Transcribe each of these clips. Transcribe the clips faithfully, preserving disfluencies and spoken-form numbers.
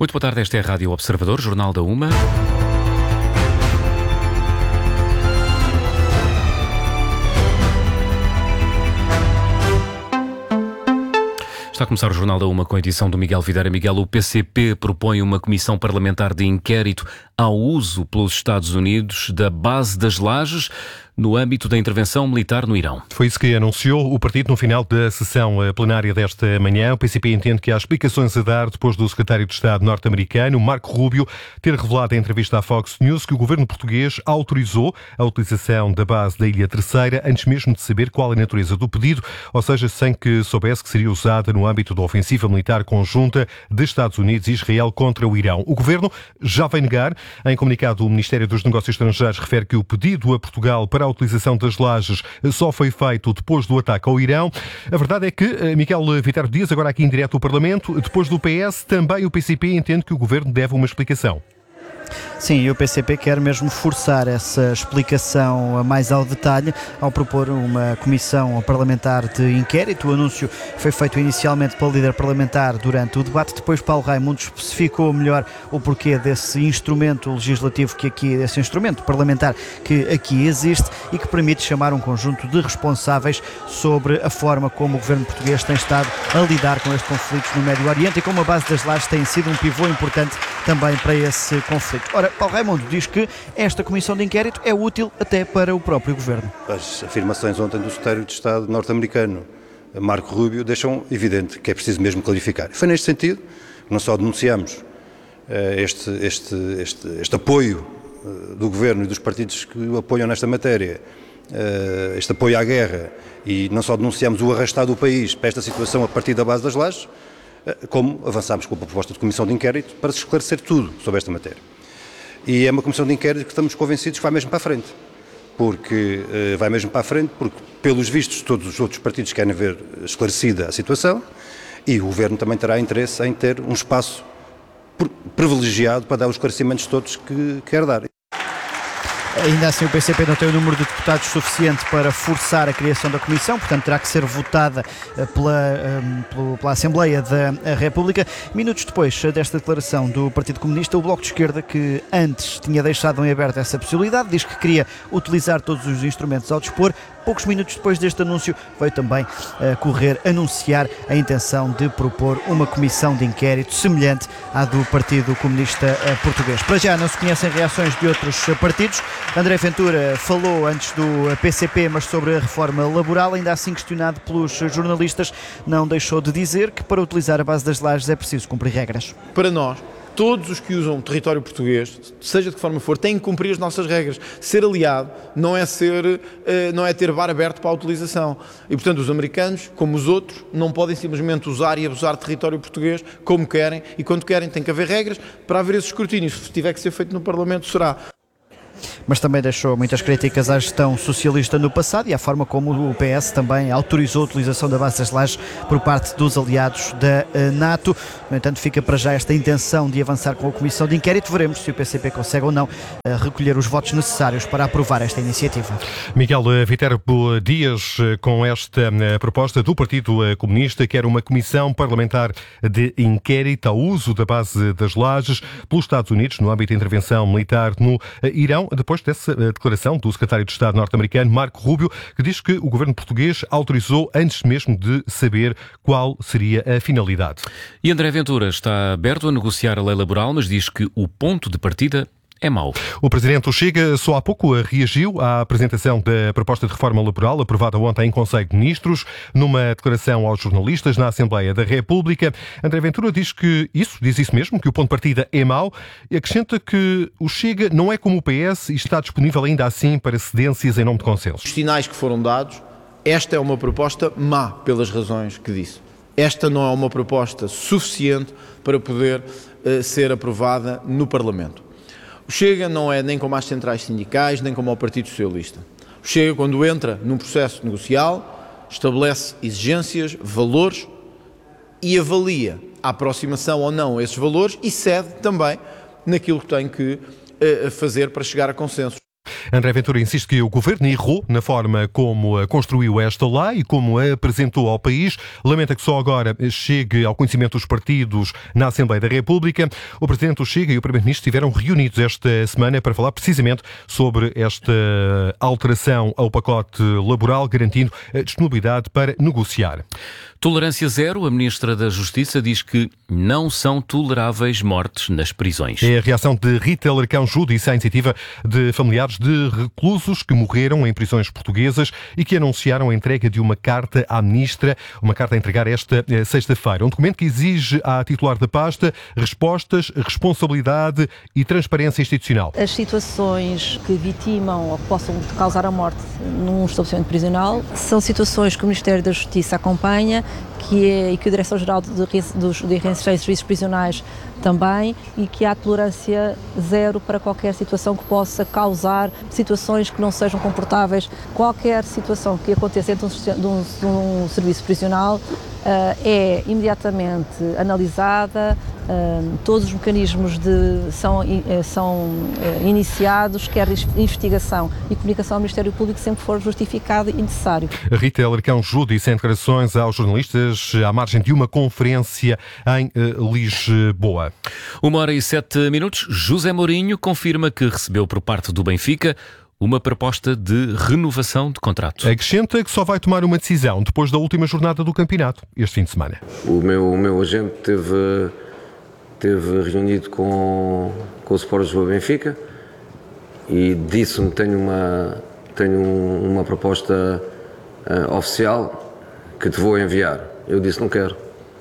Muito boa tarde, esta é a Rádio Observador, Jornal da Uma. Está a começar o Jornal da Uma com a edição do Miguel Videira. Miguel, o P C P propõe uma comissão parlamentar de inquérito ao uso pelos Estados Unidos da base das Lajes no âmbito da intervenção militar no Irão. Foi isso que anunciou o partido no final da sessão plenária desta manhã. O P C P entende que há explicações a dar depois do secretário de Estado norte-americano, Marco Rubio, ter revelado em entrevista à Fox News que o governo português autorizou a utilização da base da Ilha Terceira antes mesmo de saber qual a natureza do pedido, ou seja, sem que soubesse que seria usada no âmbito da ofensiva militar conjunta de Estados Unidos e Israel contra o Irão. O governo já vai negar. Em comunicado, o Ministério dos Negócios Estrangeiros refere que o pedido a Portugal para a utilização das lajes só foi feito depois do ataque ao Irão. A verdade é que Miguel Viterbo Dias, agora aqui em direto ao Parlamento, depois do P S, também o P C P entende que o governo deve uma explicação. Sim, e o P C P quer mesmo forçar essa explicação mais ao detalhe ao propor uma comissão parlamentar de inquérito. O anúncio foi feito inicialmente pelo líder parlamentar durante o debate. Depois Paulo Raimundo especificou melhor o porquê desse instrumento legislativo, que aqui, desse instrumento parlamentar que aqui existe e que permite chamar um conjunto de responsáveis sobre a forma como o governo português tem estado a lidar com estes conflitos no Médio Oriente e como a base das lajes tem sido um pivô importante também para esse conflito. Ora, Paulo Raimundo diz que esta comissão de inquérito é útil até para o próprio governo. As afirmações ontem do secretário de Estado norte-americano, Marco Rubio, deixam evidente que é preciso mesmo clarificar. Foi neste sentido que não só denunciamos uh, este, este, este, este apoio uh, do governo e dos partidos que o apoiam nesta matéria, uh, este apoio à guerra, e não só denunciamos o arrastar do país para esta situação a partir da base das lajes, uh, como avançámos com a proposta de comissão de inquérito para se esclarecer tudo sobre esta matéria. E é uma comissão de inquérito que estamos convencidos que vai mesmo para a frente, porque uh, vai mesmo para a frente, porque pelos vistos todos os outros partidos querem ver esclarecida a situação e o Governo também terá interesse em ter um espaço privilegiado para dar os esclarecimentos todos que quer dar. Ainda assim, o P C P não tem o número de deputados suficiente para forçar a criação da comissão, portanto terá que ser votada pela, um, pela Assembleia da República. Minutos depois desta declaração do Partido Comunista, o Bloco de Esquerda, que antes tinha deixado em aberto essa possibilidade, diz que queria utilizar todos os instrumentos ao dispor. Poucos minutos depois deste anúncio, veio também uh, correr anunciar a intenção de propor uma comissão de inquérito semelhante à do Partido Comunista uh, Português. Para já não se conhecem reações de outros uh, partidos. André Ventura falou antes do uh, P C P, mas sobre a reforma laboral, ainda assim questionado pelos uh, jornalistas, não deixou de dizer que para utilizar a base das lajes é preciso cumprir regras. Para nós, todos os que usam o território português, seja de que forma for, têm que cumprir as nossas regras. Ser aliado não é, ser, não é ter bar aberto para a utilização. E, portanto, os americanos, como os outros, não podem simplesmente usar e abusar de território português como querem. E quando querem tem que haver regras para haver esse escrutínio. Se tiver que ser feito no Parlamento, será. Mas também deixou muitas críticas à gestão socialista no passado e à forma como o P S também autorizou a utilização da base das lajes por parte dos aliados da NATO. No entanto, fica para já esta intenção de avançar com a comissão de inquérito. Veremos se o P C P consegue ou não recolher os votos necessários para aprovar esta iniciativa. Miguel Viterbo Dias, com esta proposta do Partido Comunista, quer uma comissão parlamentar de inquérito ao uso da base das lajes pelos Estados Unidos no âmbito de intervenção militar no Irão, depois dessa declaração do secretário de Estado norte-americano, Marco Rubio, que diz que o governo português autorizou antes mesmo de saber qual seria a finalidade. E André Ventura está aberto a negociar a lei laboral, mas diz que o ponto de partida é mau. O presidente do Chega só há pouco reagiu à apresentação da proposta de reforma laboral aprovada ontem em Conselho de Ministros. Numa declaração aos jornalistas na Assembleia da República, André Ventura diz que isso, diz isso mesmo, que o ponto de partida é mau, e acrescenta que o Chega não é como o P S e está disponível ainda assim para cedências em nome de consensos. Os sinais que foram dados, esta é uma proposta má pelas razões que disse. Esta não é uma proposta suficiente para poder uh, ser aprovada no Parlamento. O Chega não é nem como as centrais sindicais, nem como o Partido Socialista. O Chega, quando entra num processo negocial, estabelece exigências, valores e avalia a aproximação ou não a esses valores e cede também naquilo que tem que uh, fazer para chegar a consensos. André Ventura insiste que o Governo errou na forma como construiu esta lei e como a apresentou ao país. Lamenta que só agora chegue ao conhecimento dos partidos na Assembleia da República. O Presidente do Chega e o Primeiro-Ministro estiveram reunidos esta semana para falar precisamente sobre esta alteração ao pacote laboral, garantindo a disponibilidade para negociar. Tolerância zero. A Ministra da Justiça diz que não são toleráveis mortes nas prisões. É a reação de Rita Larcão-Ju, disse à iniciativa de familiares de reclusos que morreram em prisões portuguesas e que anunciaram a entrega de uma carta à Ministra, uma carta a entregar esta sexta-feira. Um documento que exige à titular da pasta respostas, responsabilidade e transparência institucional. As situações que vitimam ou que possam causar a morte num estabelecimento prisional são situações que o Ministério da Justiça acompanha, que é, e que a Direção-Geral de, de, de Reinserção e Serviços Prisionais também, e que há tolerância zero para qualquer situação que possa causar situações que não sejam comportáveis. Qualquer situação que aconteça dentro de um, de um serviço prisional uh, é imediatamente analisada, uh, todos os mecanismos de, são, uh, são uh, iniciados, quer investigação e comunicação ao Ministério Público sempre for justificado e necessário. Rita Larcão-Ju disse em declarações aos jornalistas à margem de uma conferência em uh, Lisboa. Uma hora e sete minutos. José Mourinho confirma que recebeu por parte do Benfica uma proposta de renovação de contrato. Acrescenta que só vai tomar uma decisão depois da última jornada do campeonato, este fim de semana. O meu, o meu agente teve, teve reunido com, com o Sport Lisboa Benfica e disse-me que tenho uma, tenho uma proposta uh, oficial que te vou enviar. Eu disse: não quero,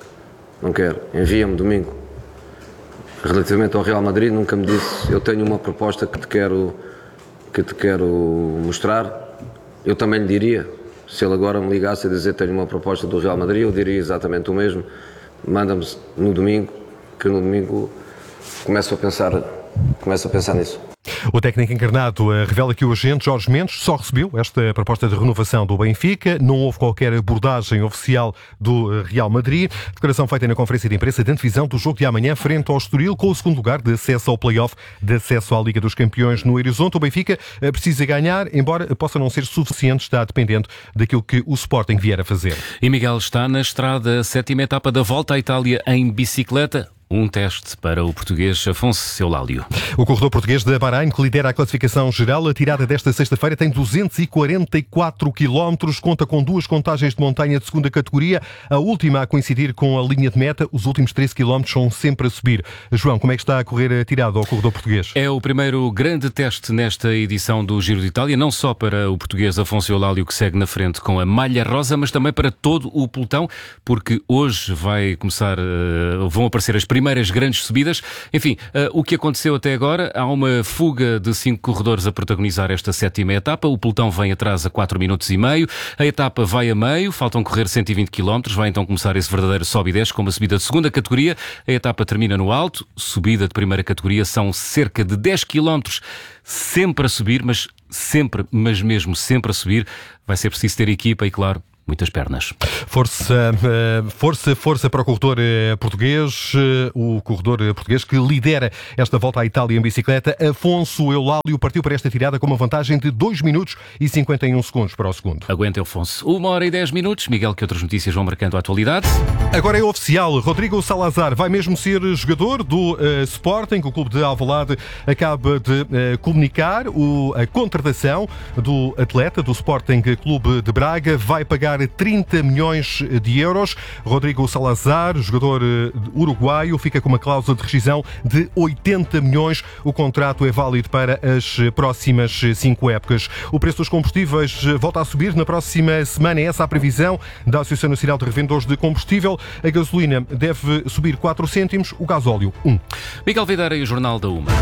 não quero, envia-me domingo. Relativamente ao Real Madrid, nunca me disse: eu tenho uma proposta que te quero, que te quero mostrar. Eu também lhe diria, se ele agora me ligasse a dizer: tenho uma proposta do Real Madrid, eu diria exatamente o mesmo. Manda-me no domingo, que no domingo começo a pensar, começo a pensar nisso. O técnico encarnado revela que o agente Jorge Mendes só recebeu esta proposta de renovação do Benfica. Não houve qualquer abordagem oficial do Real Madrid. Declaração feita na conferência de imprensa de antevisão do jogo de amanhã frente ao Estoril, com o segundo lugar de acesso ao play-off, de acesso à Liga dos Campeões no horizonte. O Benfica precisa ganhar, embora possa não ser suficiente, está dependente daquilo que o Sporting vier a fazer. E Miguel está na estrada, a sétima etapa da Volta à Itália em bicicleta. Um teste para o português Afonso Eulálio. O corredor português da Bahrein, que lidera a classificação geral, a tirada desta sexta-feira tem duzentos e quarenta e quatro quilómetros, conta com duas contagens de montanha de segunda categoria, a última a coincidir com a linha de meta. Os últimos treze quilómetros são sempre a subir. João, como é que está a correr a tirada ao corredor português? É o primeiro grande teste nesta edição do Giro de Itália, não só para o português Afonso Eulálio, que segue na frente com a malha rosa, mas também para todo o pelotão, porque hoje vai começar, vão aparecer as primeiras primeiras grandes subidas. Enfim, uh, o que aconteceu até agora, há uma fuga de cinco corredores a protagonizar esta sétima etapa. O pelotão vem atrás a quatro minutos e meio. A etapa vai a meio, faltam correr cento e vinte quilómetros. Vai então começar esse verdadeiro sobe e desce com uma subida de segunda categoria. A etapa termina no alto. Subida de primeira categoria são cerca de dez quilómetros, sempre a subir, mas sempre, mas mesmo sempre a subir. Vai ser preciso ter equipa e, claro, muitas pernas. Força, força, força para o corredor português, o corredor português que lidera esta volta à Itália em bicicleta. Afonso Eulálio partiu para esta tirada com uma vantagem de dois minutos e cinquenta e um segundos para o segundo. Aguenta, Afonso. Uma hora e dez minutos. Miguel, que outras notícias vão marcando a atualidade? Agora é oficial. Rodrigo Salazar vai mesmo ser jogador do uh, Sporting. O clube de Alvalade acaba de uh, comunicar o, a contratação do atleta do Sporting Clube de Braga. Vai pagar trinta milhões de euros. Rodrigo Salazar, jogador uruguaio, fica com uma cláusula de rescisão de oitenta milhões. O contrato é válido para as próximas cinco épocas. O preço dos combustíveis volta a subir na próxima semana. É essa a previsão da Associação Nacional de Revendedores de Combustível. A gasolina deve subir quatro cêntimos, o gasóleo um. Miguel Videira e o Jornal da Uma.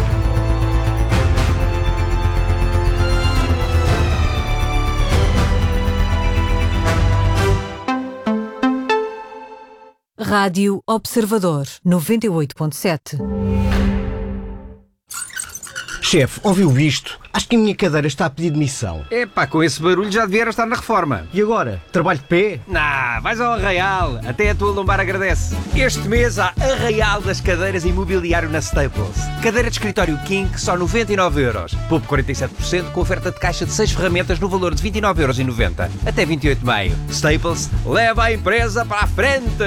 Rádio Observador, noventa e oito ponto sete. Chefe, ouviu isto? Acho que a minha cadeira está a pedir demissão. Epá, com esse barulho já devia estar na reforma. E agora? Trabalho de pé? Nah, vais ao Arraial. Até a tua lombar agradece. Este mês há Arraial das cadeiras e mobiliário na Staples. Cadeira de escritório King, só noventa e nove euros. Poupe quarenta e sete por cento com oferta de caixa de seis ferramentas no valor de vinte e nove euros e noventa. Até vinte e oito de maio. Staples, leva a empresa para a frente.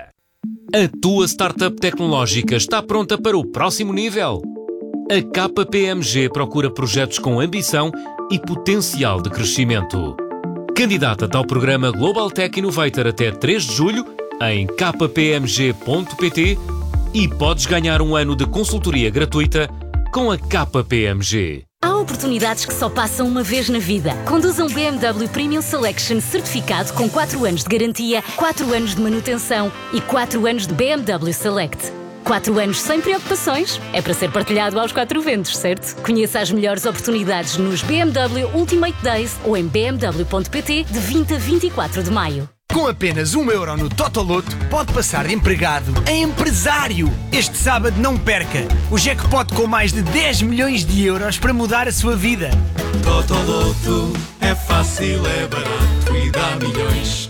A tua startup tecnológica está pronta para o próximo nível? A K P M G procura projetos com ambição e potencial de crescimento. Candidata-te ao programa Global Tech Innovator até três de julho em k p m g ponto p t e podes ganhar um ano de consultoria gratuita com a K P M G. Há oportunidades que só passam uma vez na vida. Conduza um B M W Premium Selection certificado com quatro anos de garantia, quatro anos de manutenção e quatro anos de B M W Select. quatro anos sem preocupações é para ser partilhado aos quatro ventos, certo? Conheça as melhores oportunidades nos B M W Ultimate Days ou em b m w ponto p t de vinte a vinte e quatro de maio. Com apenas um euro no Totoloto, pode passar de empregado a empresário. Este sábado não perca o jackpot com mais de dez milhões de euros para mudar a sua vida. Totoloto é fácil, é barato e dá milhões.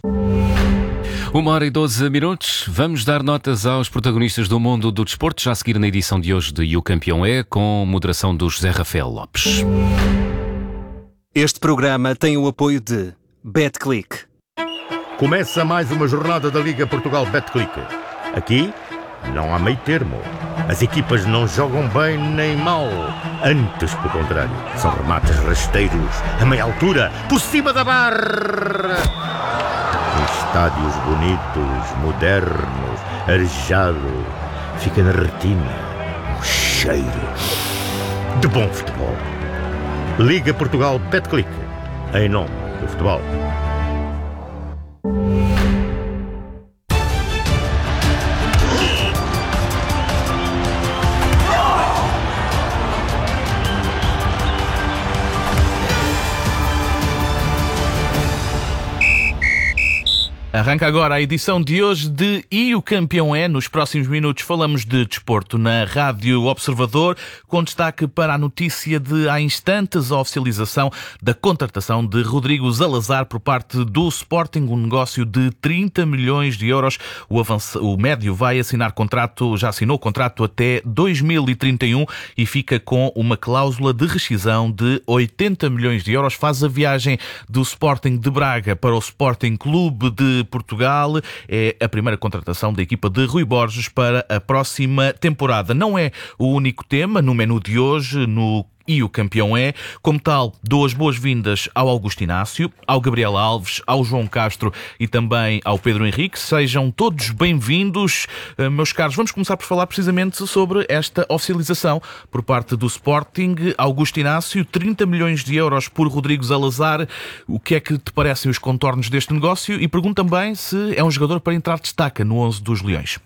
Uma hora e doze minutos. Vamos dar notas aos protagonistas do mundo do desporto, já a seguir na edição de hoje de E o Campeão é, com moderação do José Rafael Lopes. Este programa tem o apoio de BetClick. Começa mais uma jornada da Liga Portugal BetClick. Aqui não há meio termo. As equipas não jogam bem nem mal. Antes, pelo contrário, são remates rasteiros, a meia altura, por cima da barra. Estádios bonitos, modernos, arejado. Fica na retina um cheiro de bom futebol. Liga Portugal BetClick. Em nome do futebol. Arranca agora a edição de hoje de E o Campeão é. Nos próximos minutos falamos de desporto na Rádio Observador, com destaque para a notícia de há instantes a oficialização da contratação de Rodrigo Zalazar por parte do Sporting, um negócio de trinta milhões de euros. O, avanço, o médio vai assinar contrato, já assinou contrato até dois mil e trinta e um e fica com uma cláusula de rescisão de oitenta milhões de euros. Faz a viagem do Sporting de Braga para o Sporting Clube de Portugal. É a primeira contratação da equipa de Rui Borges para a próxima temporada. Não é o único tema no menu de hoje, no E o Campeão é. Como tal, dou as boas-vindas ao Augusto Inácio, ao Gabriel Alves, ao João Castro e também ao Pedro Henrique. Sejam todos bem-vindos, meus caros. Vamos começar por falar precisamente sobre esta oficialização por parte do Sporting. Augusto Inácio, trinta milhões de euros por Rodrigo Zalazar. O que é que te parecem os contornos deste negócio? E pergunto também se é um jogador para entrar de destaca no onze dos Leões.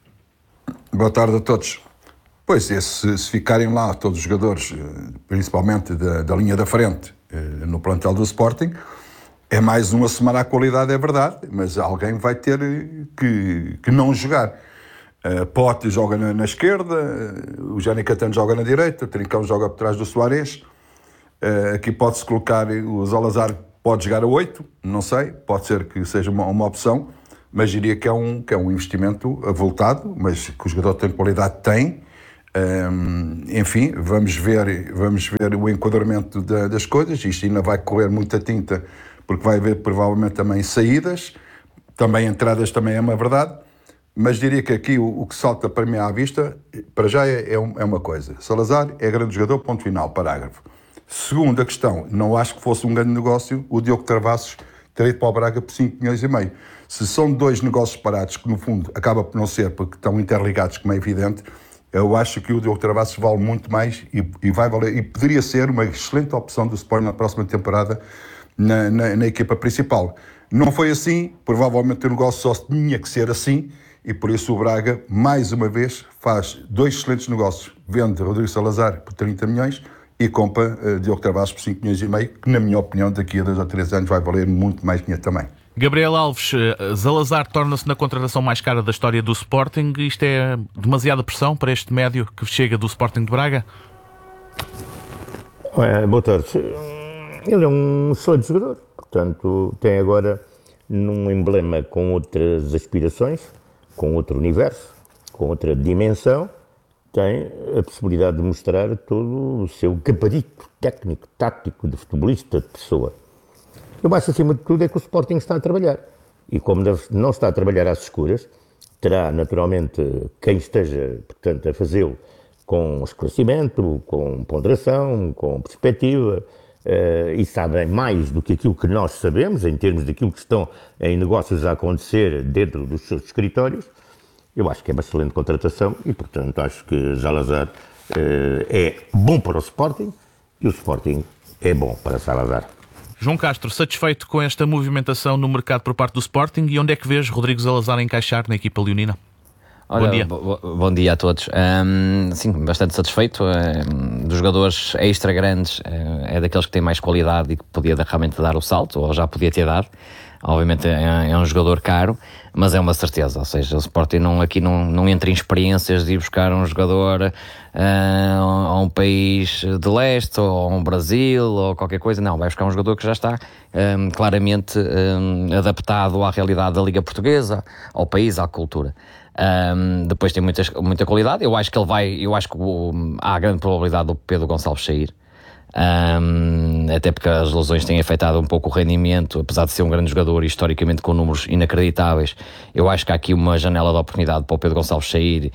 Boa tarde a todos. Pois, se, se ficarem lá todos os jogadores, principalmente da, da linha da frente, no plantel do Sporting, é mais um a somar à qualidade, é verdade, mas alguém vai ter que, que não jogar. Uh, Pote joga na, na esquerda, o Jani Catano joga na direita, o Trincão joga por trás do Soares. Uh, aqui pode-se colocar, o Zalazar pode jogar a oito, não sei, pode ser que seja uma, uma opção, mas diria que é, um, que é um investimento avultado, mas que o jogador tem qualidade, tem. Um, enfim, vamos ver, vamos ver o enquadramento da, das coisas. Isto ainda vai correr muita tinta, porque vai haver provavelmente também saídas, também entradas, também é uma verdade, mas diria que aqui o, o que salta para mim à vista, para já é, é, um, é uma coisa: Zalazar é grande jogador, ponto final, parágrafo. Segunda questão, não acho que fosse um grande negócio o Diogo Travassos ter ido para o Braga por cinco milhões e meio. Se são dois negócios parados, que no fundo acaba por não ser, porque estão interligados, como é evidente, eu acho que o Diogo Travassos vale muito mais e, e vai valer, e poderia ser uma excelente opção do Sporting na próxima temporada na, na, na equipa principal. Não foi assim, provavelmente o negócio só tinha que ser assim, e por isso o Braga, mais uma vez, faz dois excelentes negócios. Vende Rodrigo Zalazar por trinta milhões e compra uh, Diogo Travassos por cinco milhões e meio, que na minha opinião daqui a dois ou três anos vai valer muito mais dinheiro também. Gabriel Alves, Zalazar torna-se na contratação mais cara da história do Sporting. Isto é demasiada pressão para este médio que chega do Sporting de Braga? É, boa tarde. Ele é um excelente jogador, portanto, tem agora num emblema com outras aspirações, com outro universo, com outra dimensão, tem a possibilidade de mostrar todo o seu gabarito técnico, tático, de futebolista, de pessoa. Eu acho, acima de tudo, é que o Sporting está a trabalhar. E como não está a trabalhar às escuras, terá, naturalmente, quem esteja, portanto, a fazê-lo com esclarecimento, com ponderação, com perspectiva, uh, e sabem mais do que aquilo que nós sabemos, em termos daquilo que estão em negócios a acontecer dentro dos seus escritórios. Eu acho que é uma excelente contratação e, portanto, acho que Salazar uh, é bom para o Sporting e o Sporting é bom para Salazar. João Castro, satisfeito com esta movimentação no mercado por parte do Sporting, e onde é que vês Rodrigo Salazar encaixar na equipa leonina? Olha, bom dia. Bo, bom dia a todos. Um, sim, bastante satisfeito. Um, dos jogadores extra grandes, um, é daqueles que têm mais qualidade e que podia realmente dar o salto, ou já podia ter dado. Obviamente é, é um jogador caro, mas é uma certeza. Ou seja, o Sporting não, aqui não, não entra em experiências de ir buscar um jogador uh, a um país de leste, ou a um Brasil, ou qualquer coisa. Não, vai buscar um jogador que já está um, claramente um, adaptado à realidade da Liga Portuguesa, ao país, à cultura. Um, depois tem muitas, muita qualidade. Eu acho que ele vai, eu acho que o, há grande probabilidade do Pedro Gonçalves sair. Um, até porque as lesões têm afetado um pouco o rendimento, apesar de ser um grande jogador e historicamente com números inacreditáveis. Eu acho que há aqui uma janela de oportunidade para o Pedro Gonçalves sair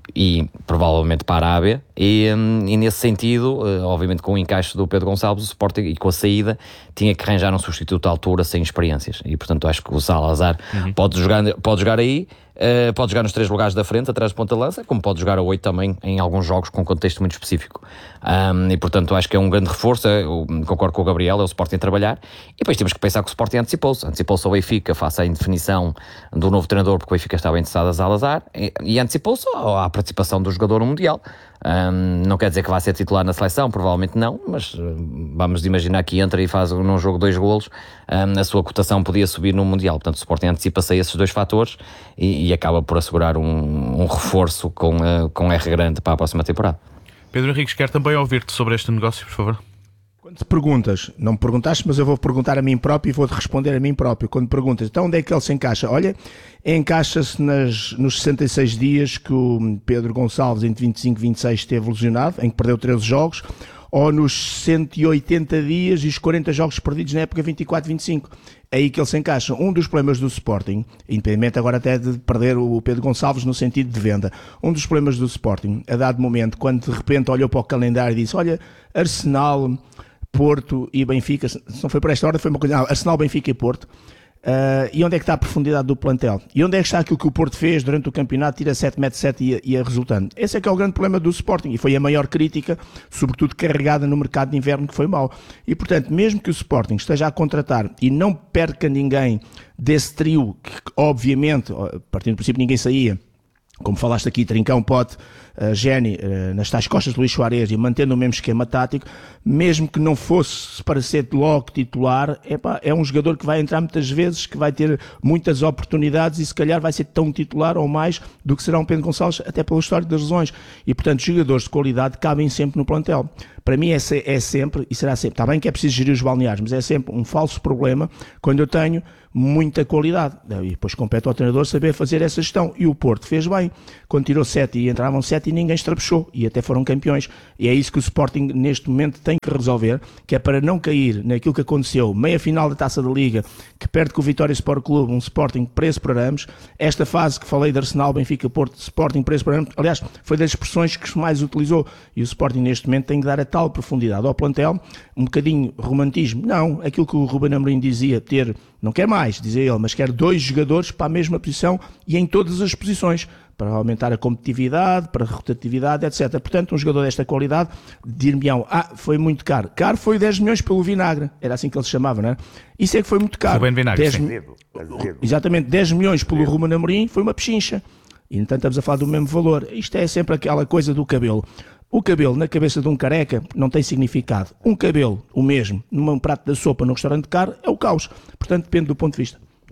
e provavelmente para a Arábia, e, um, e nesse sentido, uh, obviamente com o encaixe do Pedro Gonçalves, o Sporting, e com a saída, tinha que arranjar um substituto à altura sem experiências, e portanto acho que o Salazar uhum. pode, jogar, pode jogar aí, uh, pode jogar nos três lugares da frente, atrás de ponta-lança, como pode jogar a oito também em alguns jogos com contexto muito específico. Um, e portanto acho que é um grande reforço. Eu concordo com o Gabriel, é o Sporting a trabalhar, e depois temos que pensar que o Sporting antecipou-se antecipou-se ao Benfica face à indefinição do novo treinador, porque o Benfica estava interessado a Salazar, e, e antecipou-se à participação do jogador no Mundial. Um, não quer dizer que vá ser titular na seleção, provavelmente não, mas uh, vamos imaginar que entra e faz num jogo dois golos, um, a sua cotação podia subir no Mundial. Portanto, o Sporting antecipa-se a esses dois fatores e, e acaba por assegurar um, um reforço com, uh, com R grande para a próxima temporada. Pedro Henriques, quer também ouvir-te sobre este negócio, por favor? Quando te perguntas, não me perguntaste, mas eu vou perguntar a mim próprio e vou-te responder a mim próprio. Quando perguntas, então onde é que ele se encaixa? Olha, encaixa-se nas, nos sessenta e seis dias que o Pedro Gonçalves, entre vinte e cinco e vinte e seis, esteve lesionado, em que perdeu treze jogos, ou nos cento e oitenta dias e os quarenta jogos perdidos na época vinte e quatro vinte e cinco. É aí que ele se encaixa. Um dos problemas do Sporting, independente agora até de perder o Pedro Gonçalves no sentido de venda, um dos problemas do Sporting, a dado momento, quando de repente olhou para o calendário e disse, olha, Arsenal, Porto e Benfica, se não foi por esta ordem, foi uma coisa, não, Arsenal, Benfica e Porto. Uh, e onde é que está a profundidade do plantel? E onde é que está aquilo que o Porto fez durante o campeonato, tira sete metros sete e ia, ia resultando? Esse é que é o grande problema do Sporting, e foi a maior crítica, sobretudo carregada no mercado de inverno, que foi mau. E portanto, mesmo que o Sporting esteja a contratar e não perca ninguém desse trio, que obviamente, partindo do princípio ninguém saía, como falaste aqui, Trincão, Pote, uh, Géni, uh, nas tais costas de Luís Soares, e mantendo o mesmo esquema tático, mesmo que não fosse para ser logo titular, epá, é um jogador que vai entrar muitas vezes, que vai ter muitas oportunidades e se calhar vai ser tão titular ou mais do que será um Pedro Gonçalves, até pelo histórico das lesões. E portanto, jogadores de qualidade cabem sempre no plantel. Para mim é, se, é sempre, e será sempre, está bem que é preciso gerir os balneários, mas é sempre um falso problema quando eu tenho muita qualidade. E depois compete ao treinador saber fazer essa gestão. E o Porto fez bem. Quando tirou sete e entravam sete e ninguém estrabuchou. E até foram campeões. E é isso que o Sporting neste momento tem que resolver, que é para não cair naquilo que aconteceu, meia final da Taça da Liga, que perde com o Vitória Sport Clube, um Sporting preso por arames. Esta fase que falei de Arsenal, Benfica, Porto, Sporting preso por arames, aliás, foi das expressões que se mais utilizou. E o Sporting neste momento tem que dar a tal profundidade ao plantel, um bocadinho romantismo. Não, aquilo que o Ruben Amorim dizia, ter, não quer mais, dizia ele, mas quer dois jogadores para a mesma posição e em todas as posições, para aumentar a competitividade, para a rotatividade, etcétera. Portanto, um jogador desta qualidade, dir-me-ão, ah, foi muito caro. Caro foi dez milhões pelo Vinagre, era assim que ele se chamava, não é? Isso é que foi muito caro. Ruben Vinagre, dez, sim. Exatamente, dez milhões pelo Ruben Amorim foi uma pechincha. E, no entanto, estamos a falar do mesmo valor. Isto é sempre aquela coisa do cabelo. O cabelo na cabeça de um careca não tem significado. Um cabelo, o mesmo, num prato da sopa no restaurante caro, é o caos. Portanto, depende do ponto de vista.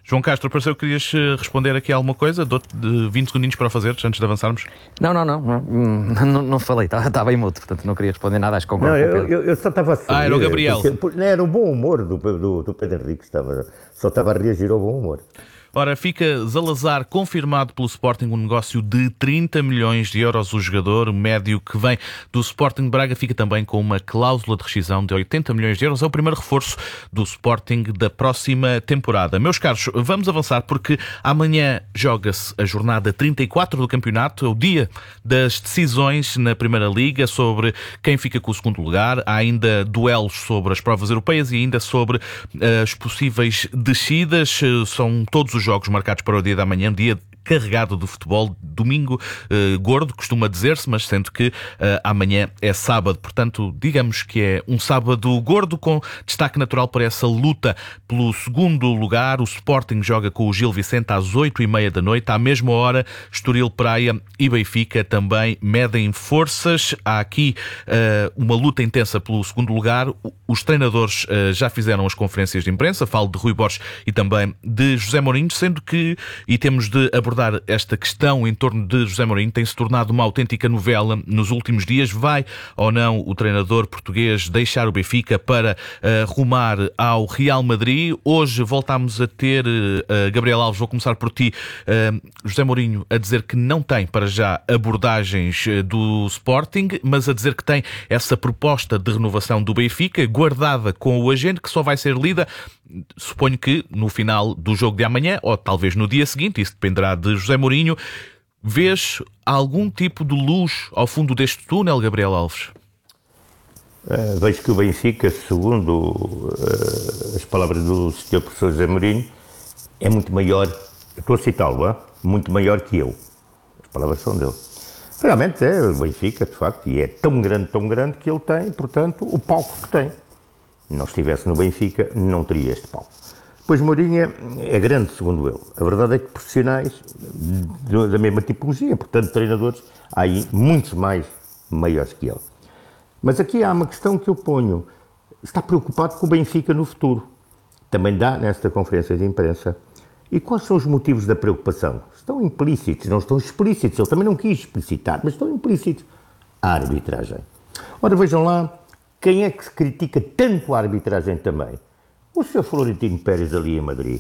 João Castro, pareceu que querias responder aqui a alguma coisa? Dou-te vinte segundinhos para o fazer, antes de avançarmos. Não, não, não, não, não, não falei, estava em mudo, portanto não queria responder nada, acho que concordo. Não, eu, eu, eu só estava a seguir, Ah, era o Gabriel. Porque, era o bom humor do, do, do Pedro Henrique, estava, só estava a reagir ao bom humor. Ora, fica Zalazar confirmado pelo Sporting um negócio de trinta milhões de euros. O jogador médio que vem do Sporting de Braga fica também com uma cláusula de rescisão de oitenta milhões de euros. É o primeiro reforço do Sporting da próxima temporada. Meus caros, vamos avançar porque amanhã joga-se a jornada trinta e quatro do campeonato, é o dia das decisões na Primeira Liga sobre quem fica com o segundo lugar. Há ainda duelos sobre as provas europeias e ainda sobre as possíveis descidas. São todos os jogos marcados para o dia da manhã, dia carregado de futebol, domingo eh, gordo, costuma dizer-se, mas sendo que eh, amanhã é sábado, portanto, digamos que é um sábado gordo, com destaque natural para essa luta pelo segundo lugar. O Sporting joga com o Gil Vicente às oito e meia da noite, à mesma hora Estoril Praia e Benfica também medem forças. Há aqui eh, uma luta intensa pelo segundo lugar. Os treinadores eh, já fizeram as conferências de imprensa, falo de Rui Borges e também de José Mourinho, sendo que, e temos de abordar esta questão em torno de José Mourinho, tem-se tornado uma autêntica novela nos últimos dias. Vai ou não o treinador português deixar o Benfica para uh, rumar ao Real Madrid? Hoje voltámos a ter, uh, Gabriel Alves, vou começar por ti, uh, José Mourinho a dizer que não tem para já abordagens do Sporting, mas a dizer que tem essa proposta de renovação do Benfica guardada com o agente, que só vai ser lida, suponho que no final do jogo de amanhã, ou talvez no dia seguinte, isso dependerá de José Mourinho. Vês algum tipo de luz ao fundo deste túnel, Gabriel Alves? Uh, vejo que o Benfica, segundo uh, as palavras do senhor professor José Mourinho, é muito maior, estou a citá-lo, hein? muito maior que eu. As palavras são dele. Realmente é o Benfica, de facto, e é tão grande, tão grande que ele tem, portanto, o palco que tem. Se não estivesse no Benfica, não teria este palco. Pois Mourinho é grande, segundo ele. A verdade é que profissionais da mesma tipologia, portanto, treinadores, há aí muitos mais maiores que ele. Mas aqui há uma questão que eu ponho. Está preocupado com o Benfica no futuro. Também dá nesta conferência de imprensa. E quais são os motivos da preocupação? Estão implícitos, não estão explícitos. Ele também não quis explicitar, mas estão implícitos. A arbitragem. Ora, vejam lá, quem é que se critica tanto a arbitragem também? O senhor Florentino Pérez ali em Madrid.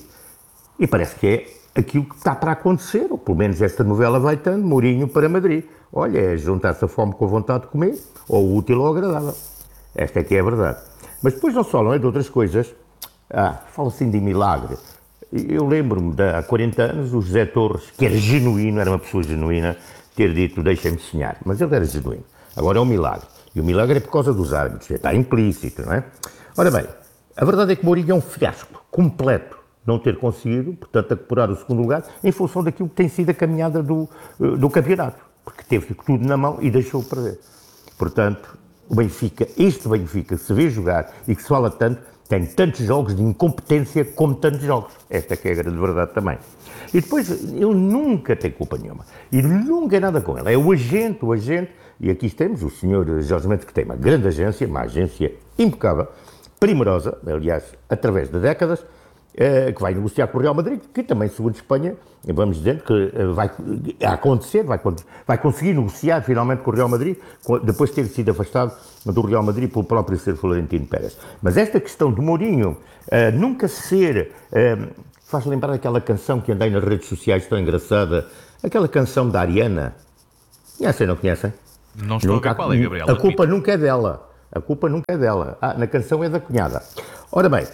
E parece que é aquilo que está para acontecer, ou pelo menos esta novela vai tanto, Mourinho para Madrid. Olha, é juntar-se a fome com a vontade de comer, ou o útil ou agradável. Esta é que é a verdade. Mas depois não se falam é de outras coisas. Ah, fala-se de milagre. Eu lembro-me de há quarenta anos, o José Torres, que era genuíno, era uma pessoa genuína, ter dito, deixem-me sonhar. Mas ele era genuíno. Agora é um milagre. E o milagre é por causa dos árbitros, está implícito, não é? Ora bem, a verdade é que Mourinho é um fiasco completo não ter conseguido, portanto, recuperar o segundo lugar em função daquilo que tem sido a caminhada do, do campeonato, porque teve tudo na mão e deixou perder. Portanto, o Benfica, este Benfica, se vê jogar e que se fala tanto, tem tantos jogos de incompetência como tantos jogos. Esta que é a grande verdade também. E depois, ele nunca tem culpa nenhuma. E nunca é nada com ele. É o agente, o agente, e aqui temos o senhor Jorge Mendes, que tem uma grande agência, uma agência impecável, primorosa, aliás, através de décadas, eh, que vai negociar com o Real Madrid, que também, segundo Espanha, vamos dizendo que eh, vai acontecer, vai, vai conseguir negociar finalmente com o Real Madrid, depois de ter sido afastado do Real Madrid pelo próprio ser Florentino Pérez. Mas esta questão do Mourinho eh, nunca ser... Eh, faz lembrar aquela canção que andei nas redes sociais, tão engraçada, aquela canção da Ariana. Conhecem, não conhecem? Não estou nunca, a ver qual é, Gabriel. A culpa nunca é dela. A culpa nunca é dela. Ah, na canção é da cunhada. Ora bem,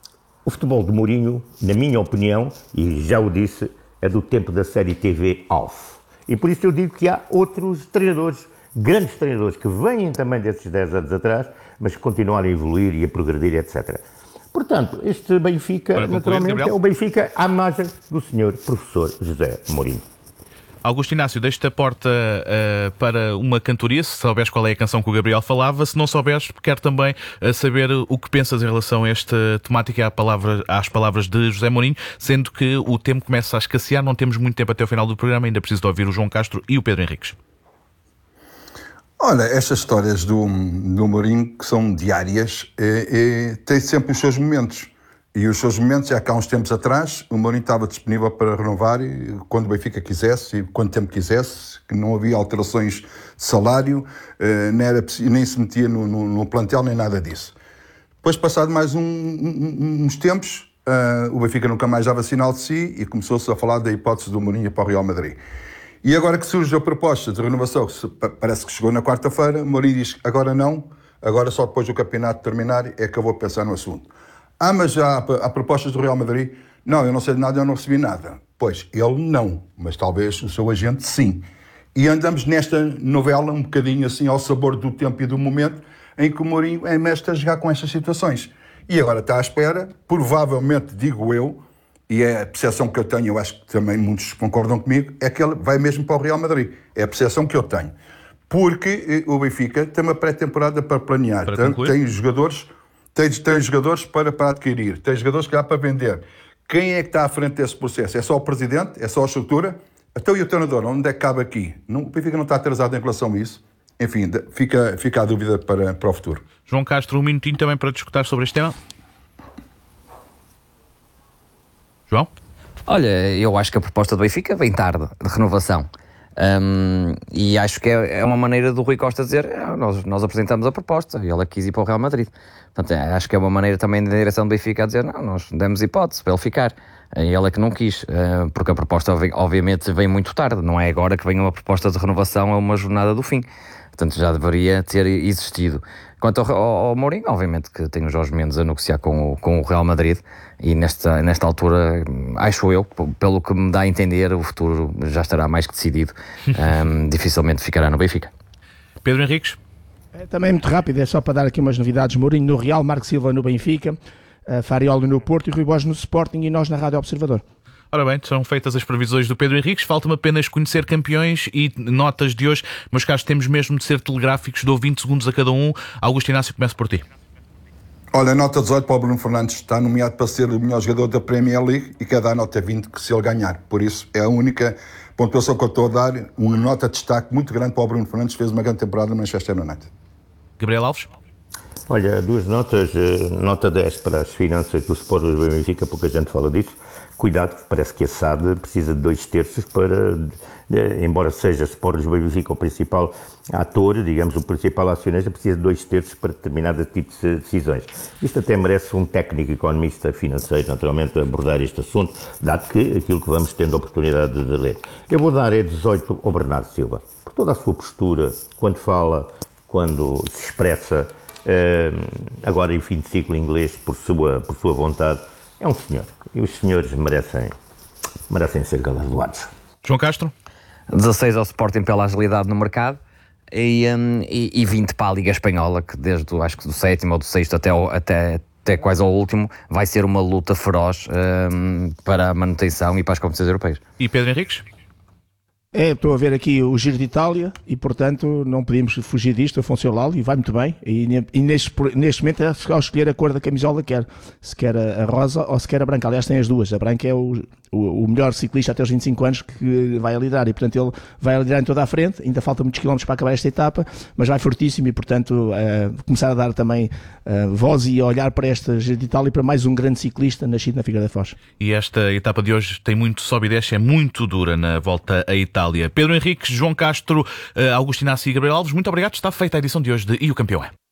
o futebol de Mourinho, na minha opinião, e já o disse, é do tempo da série T V Alf. E por isso eu digo que há outros treinadores, grandes treinadores, que vêm também desses dez anos atrás, mas que continuaram a evoluir e a progredir, etcétera. Portanto, este Benfica, Para naturalmente, concluir, é o Benfica à imagem do senhor professor José Mourinho. Augusto Inácio, deixo-te a porta uh, para uma cantoria, se souberes qual é a canção que o Gabriel falava. Se não souberes, quero também uh, saber o que pensas em relação a esta temática e à palavra, às palavras de José Mourinho, sendo que o tempo começa a escassear, não temos muito tempo até o final do programa, ainda preciso de ouvir o João Castro e o Pedro Henriques. Olha, estas histórias do, do Mourinho, que são diárias, é, é, têm sempre os seus momentos. E os seus momentos, já que há uns tempos atrás, o Mourinho estava disponível para renovar quando o Benfica quisesse e quanto tempo quisesse, que não havia alterações de salário, nem, era, nem se metia no, no, no plantel, nem nada disso. Depois, passado mais um, um, uns tempos, uh, o Benfica nunca mais dava sinal de si e começou-se a falar da hipótese do Mourinho para o Real Madrid. E agora que surge a proposta de renovação, que parece que chegou na quarta-feira, o Mourinho diz agora não, agora só depois do campeonato terminar é que eu vou pensar no assunto. Ah, mas já há, há propostas do Real Madrid? Não, eu não sei de nada, eu não recebi nada. Pois, ele não, mas talvez o seu agente sim. E andamos nesta novela um bocadinho assim ao sabor do tempo e do momento em que o Mourinho é mestre a jogar com estas situações. E agora está à espera, provavelmente, digo eu, e é a percepção que eu tenho, eu acho que também muitos concordam comigo, é que ele vai mesmo para o Real Madrid. É a percepção que eu tenho. Porque o Benfica tem uma pré-temporada para planear. Para tem, tem jogadores... Tem, tem jogadores para, para adquirir, tem jogadores que há para vender. Quem é que está à frente desse processo? É só o presidente? É só a estrutura? Então e o treinador? Onde é que cabe aqui? Não, o Benfica não está atrasado em relação a isso. Enfim, fica, fica a dúvida para, para o futuro. João Castro, um minutinho também para discutir sobre este tema. João? Olha, eu acho que a proposta do Benfica vem tarde, de renovação. Um, e acho que é, é uma maneira do Rui Costa dizer ah, nós, nós apresentamos a proposta e ele quis ir para o Real Madrid. Portanto, é, acho que é uma maneira também da direção do Benfica a dizer não, nós demos hipótese para ele ficar. E ele é que não quis, uh, porque a proposta vem, obviamente vem muito tarde, não é agora que vem uma proposta de renovação a uma jornada do fim. Portanto, já deveria ter existido. Quanto ao, ao, ao Mourinho, obviamente que tem o Jorge Mendes a negociar com o, com o Real Madrid e nesta, nesta altura, acho eu, pelo que me dá a entender, o futuro já estará mais que decidido. Um, dificilmente ficará no Benfica. Pedro Henriques? É, também muito rápido, é só para dar aqui umas novidades. Mourinho no Real, Marco Silva no Benfica, uh, Farioli no Porto e Rui Borges no Sporting e nós na Rádio Observador. Ora bem, são feitas as previsões do Pedro Henriques, falta-me apenas conhecer campeões e notas de hoje. Meus caros, temos mesmo de ser telegráficos, dou vinte segundos a cada um. Augusto Inácio, começo por ti. Olha, nota dezoito para o Bruno Fernandes, está nomeado para ser o melhor jogador da Premier League e quer dar nota vinte se ele ganhar. Por isso, é a única pontuação que eu estou a dar, uma nota de destaque muito grande para o Bruno Fernandes, fez uma grande temporada no Manchester United. Gabriel Alves? Olha, duas notas, nota dez para as finanças do Sport do Benfica, pouca gente fala disso. Cuidado, parece que a S A D precisa de dois terços para, embora seja Sport Lisboa e Benfica o principal ator, digamos, o principal acionista, precisa de dois terços para determinados tipos de decisões. Isto até merece um técnico economista financeiro, naturalmente, abordar este assunto, dado que aquilo que vamos tendo a oportunidade de ler. Eu vou dar é dezoito ao Bernardo Silva, por toda a sua postura, quando fala, quando se expressa, agora em fim de ciclo inglês, por sua, por sua vontade. É um senhor. E os senhores merecem, merecem ser galardoados. João Castro? dezasseis ao Sporting pela agilidade no mercado e, um, e, e vinte para a Liga Espanhola, que desde acho que do sétimo ou do sexto até, ao, até, até quase ao último vai ser uma luta feroz um, para a manutenção e para as competições europeias. E Pedro Henriques? É, estou a ver aqui o Giro de Itália e, portanto, não podíamos fugir disto. Afonso Eulálio, e vai muito bem. E, e neste, neste momento é só escolher a cor da camisola que quer. Se quer a rosa ou se quer a branca. Aliás, tem as duas. A branca é o, o, o melhor ciclista até os vinte e cinco anos que vai a liderar. E, portanto, ele vai a liderar em toda a frente. Ainda falta muitos quilómetros para acabar esta etapa, mas vai fortíssimo e, portanto, uh, começar a dar também uh, voz e a olhar para esta Giro de Itália e para mais um grande ciclista nascido na Figueira da Foz. E esta etapa de hoje tem muito sobe e desce, é muito dura na volta à Itália. Pedro Henriques, João Castro, Augusto Inácio e Gabriel Alves, muito obrigado. Está feita a edição de hoje de E o Campeão é.